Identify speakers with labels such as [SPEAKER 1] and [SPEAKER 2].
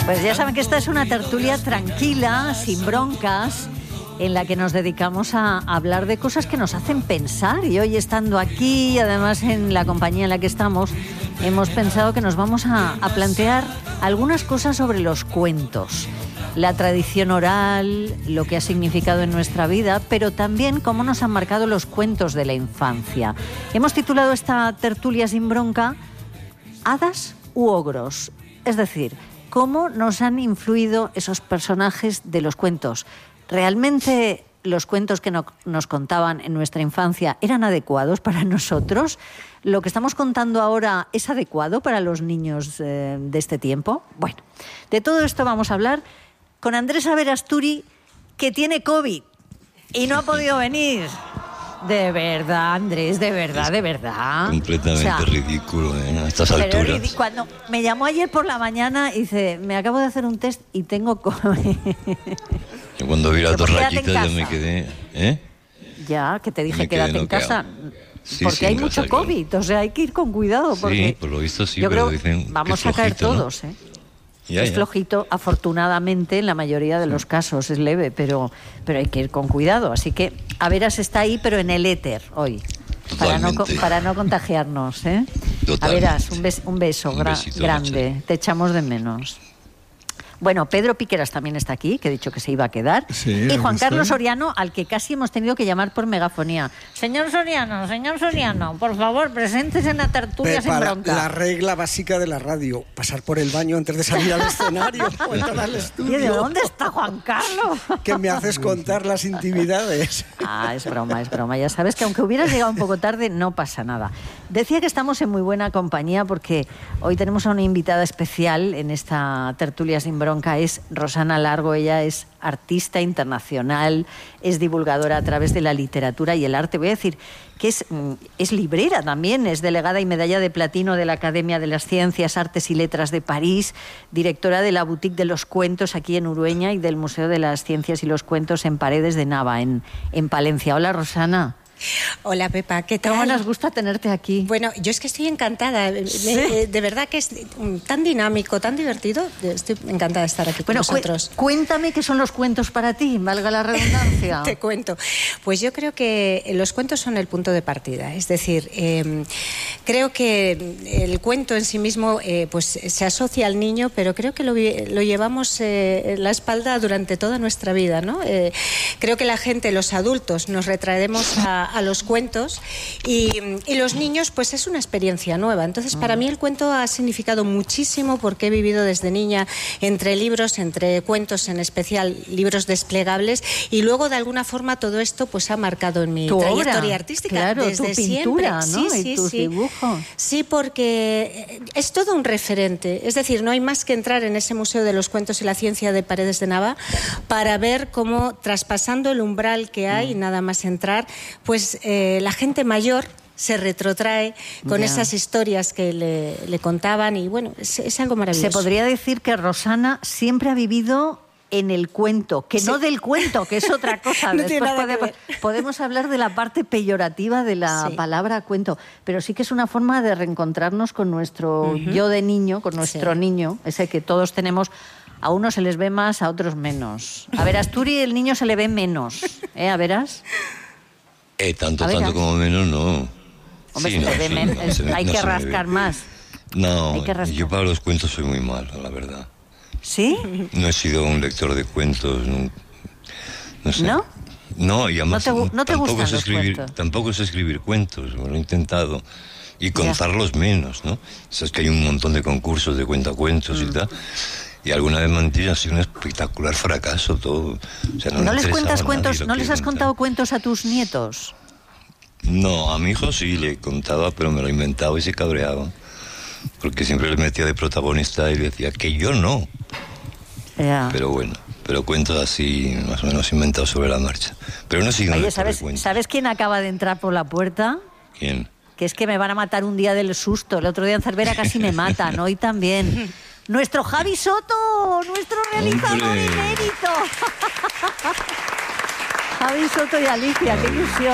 [SPEAKER 1] Pues ya saben que esta es una tertulia tranquila, sin broncas, en la que nos dedicamos a hablar de cosas que nos hacen pensar. Y hoy, estando aquí, además en la compañía en la que estamos, hemos pensado que nos vamos a plantear algunas cosas sobre los cuentos, la tradición oral, lo que ha significado en nuestra vida, pero también cómo nos han marcado los cuentos de la infancia. Hemos titulado esta tertulia sin bronca ¿Hadas u ogros? Es decir, ¿cómo nos han influido esos personajes de los cuentos? ¿Realmente los cuentos que nos contaban en nuestra infancia eran adecuados para nosotros? ¿Lo que estamos contando ahora es adecuado para los niños de este tiempo? Bueno, de todo esto vamos a hablar con Andrés Aberasturi, que tiene COVID y no ha podido venir. De verdad, Andrés, de verdad.
[SPEAKER 2] Completamente ridículo, a estas alturas.
[SPEAKER 1] Cuando me llamó ayer por la mañana y dice, me acabo de hacer un test y tengo COVID.
[SPEAKER 2] Yo cuando vi las dos rayitas ya me quedé...
[SPEAKER 1] Ya, que te dije quédate en casa.
[SPEAKER 2] Sí,
[SPEAKER 1] porque
[SPEAKER 2] sí,
[SPEAKER 1] hay mucho COVID, o sea, hay que ir con cuidado. Porque
[SPEAKER 2] sí, por lo visto sí,
[SPEAKER 1] yo
[SPEAKER 2] pero
[SPEAKER 1] creo
[SPEAKER 2] dicen
[SPEAKER 1] vamos
[SPEAKER 2] que
[SPEAKER 1] a caer
[SPEAKER 2] flojito,
[SPEAKER 1] todos,
[SPEAKER 2] ¿no?
[SPEAKER 1] ¿eh?
[SPEAKER 2] Ya.
[SPEAKER 1] Es flojito, afortunadamente, en la mayoría de los casos es leve, pero hay que ir con cuidado. Así que Averas está ahí, pero en el éter hoy, para no contagiarnos, ¿eh? Averas, un beso grande, noche. Te echamos de menos. Bueno, Pedro Piqueras también está aquí, que he dicho que se iba a quedar.
[SPEAKER 3] Sí,
[SPEAKER 1] y Juan Carlos Soriano, al que casi hemos tenido que llamar por megafonía. Señor Soriano, por favor, preséntese en la tertulia sin bronca.
[SPEAKER 3] La regla básica de la radio, pasar por el baño antes de salir al escenario o entrar al estudio.
[SPEAKER 1] ¿Y de dónde está Juan Carlos?
[SPEAKER 3] Que me haces contar las intimidades.
[SPEAKER 1] Es broma. Ya sabes que aunque hubieras llegado un poco tarde, no pasa nada. Decía que estamos en muy buena compañía porque hoy tenemos a una invitada especial en esta tertulia sin bronca. Es Rosana Largo. Ella es artista internacional, es divulgadora a través de la literatura y el arte. Voy a decir que es librera también, es delegada y medalla de platino de la Academia de las Ciencias, Artes y Letras de París, directora de la Boutique de los Cuentos aquí en Urueña y del Museo de las Ciencias y los Cuentos en Paredes de Nava, en Palencia. Hola, Rosana.
[SPEAKER 4] Hola, Pepa, ¿qué tal?
[SPEAKER 1] ¿Cómo nos gusta tenerte aquí?
[SPEAKER 4] Bueno, yo es que estoy encantada.
[SPEAKER 1] ¿Sí?
[SPEAKER 4] De verdad que es tan dinámico, tan divertido. Estoy encantada de estar aquí con vosotros.
[SPEAKER 1] Cuéntame qué son los cuentos para ti, valga la redundancia.
[SPEAKER 4] Te cuento. Pues yo creo que los cuentos son el punto de partida. Es decir, creo que el cuento en sí mismo pues se asocia al niño, pero creo que lo llevamos en la espalda durante toda nuestra vida, ¿no? Creo que la gente, los adultos, nos retraemos a los cuentos y los niños pues es una experiencia nueva. Entonces para mí el cuento ha significado muchísimo porque he vivido desde niña entre libros, entre cuentos, en especial libros desplegables, y luego de alguna forma todo esto pues ha marcado en mi trayectoria artística.
[SPEAKER 1] Claro,
[SPEAKER 4] desde
[SPEAKER 1] tu pintura,
[SPEAKER 4] siempre.
[SPEAKER 1] ¿no? Y tus dibujos.
[SPEAKER 4] Sí, porque es todo un referente. Es decir, no hay más que entrar en ese Museo de los Cuentos y la Ciencia de Paredes de Nava para ver cómo, traspasando el umbral que hay, nada más entrar, pues la gente mayor se retrotrae con esas historias que le contaban y bueno, es algo maravilloso.
[SPEAKER 1] Se podría decir que Rosana siempre ha vivido en el cuento, que no del cuento, que es otra cosa.
[SPEAKER 4] No
[SPEAKER 1] Después podemos hablar de la parte peyorativa de la palabra cuento, pero sí que es una forma de reencontrarnos con nuestro yo de niño, con nuestro niño, ese que todos tenemos. A unos se les ve más, a otros menos. A ver, a Asturi el niño se le ve menos, ¿A veras?
[SPEAKER 2] Tanto como menos, no.
[SPEAKER 1] Hombre, sí, hay que rascar más.
[SPEAKER 2] No, yo para los cuentos soy muy malo, la verdad.
[SPEAKER 1] ¿Sí?
[SPEAKER 2] No he sido un lector de cuentos, no sé.
[SPEAKER 1] ¿No?
[SPEAKER 2] No, y además
[SPEAKER 1] ¿No te gustan los cuentos?
[SPEAKER 2] Tampoco sé escribir cuentos, lo he intentado. Y contarlos menos, ¿no? Sabes que hay un montón de concursos de cuentacuentos y tal. Y alguna vez mentira, ha sido un espectacular fracaso todo. O sea,
[SPEAKER 1] ¿No les cuentas cuentos? ¿No les has contado cuentos a tus nietos?
[SPEAKER 2] No, a mi hijo sí le contaba, pero me lo inventaba y se cabreaba. Porque siempre le metía de protagonista y le decía que yo no. Pero bueno, cuentos así, más o menos inventados sobre la marcha. Pero no sigo.
[SPEAKER 1] Oye, ¿sabes quién acaba de entrar por la puerta?
[SPEAKER 2] ¿Quién?
[SPEAKER 1] Que es que me van a matar un día del susto. El otro día en Cervera casi me matan, hoy también. Nuestro Javi Soto, nuestro realizador emérito. Javi Soto y Alicia, qué ilusión.